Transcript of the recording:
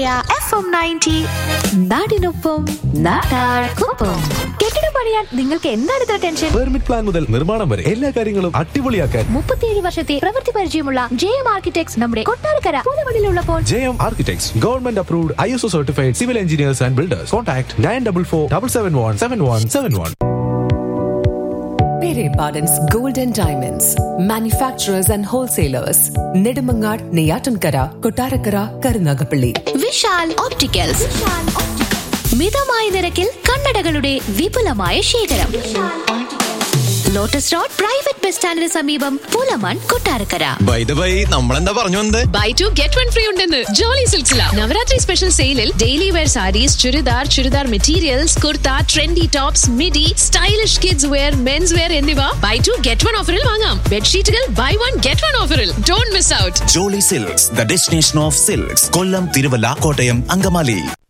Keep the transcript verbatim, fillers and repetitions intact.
F M ninety നാടിനൊപ്പം നാട്ടാർക്കൊപ്പം. കെട്ടിടം പണിയാൻ നിങ്ങൾക്ക് എന്താണ് ഇത്ര ടെൻഷൻ? പെർമിറ്റ് പ്ലാൻ മുതൽ നിർമ്മാണം വരെ എല്ലാ കാര്യങ്ങളും അടിപൊളിയാക്കാൻ മുപ്പത്തിയേഴ് വർഷത്തെ പ്രവൃത്തി പരിചയമുള്ള ജെ എം ആർക്കിടെക്ട്സ് നമ്മുടെ Kottarakkara പുതുമണിലുള്ളപ്പോൾ. J M architects government approved I S O certified civil engineers and builders. Contact nine double four double seven one seven one seven one. Pere Pardon's Gold and Diamonds, manufacturers and wholesalers. Nedumangad, Neyatankara, Kottarakara, Karunagapalli. Vishal opticals. മിതമായ നിരക്കിൽ കണ്ണടകളുടെ വിപുലമായ ശേഖരം. Lotus road private bus സ്റ്റാൻഡിന് സമീപം Pulamon, Kottarakkara. By the by, നമ്മളെന്താ പറഞ്ഞു വന്നത്? By two get one free ഉണ്ടെന്ന് ജോളി സിൽക്സില. നവരാത്രി സ്പെഷ്യൽ സെയിലിൽ daily wear saris, churidar, churidar materials, kurta, trendy tops, midi, stylish kids wear, men's wear എന്നിവ ബൈ ടു ഗെറ്റ് വൺ ഓഫറിൽ വാങ്ങാം. ബെഡ്ഷീറ്റുകൾ ബൈ വൺ ഗെറ്റ് വൺ ഓഫറിൽ. Don't miss out. Jolly silks, the destination of silks. Kollam, Thiruvalla, Kottayam, Angamaly.